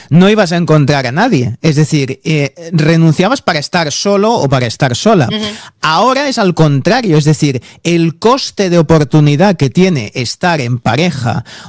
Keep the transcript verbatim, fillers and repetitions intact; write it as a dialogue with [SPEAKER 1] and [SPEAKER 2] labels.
[SPEAKER 1] no ibas a encontrar a nadie. Es decir, eh, renunciabas para estar solo o para estar sola. Uh-huh. Ahora es al contrario, es decir, el coste de oportunidad que tiene estar en pareja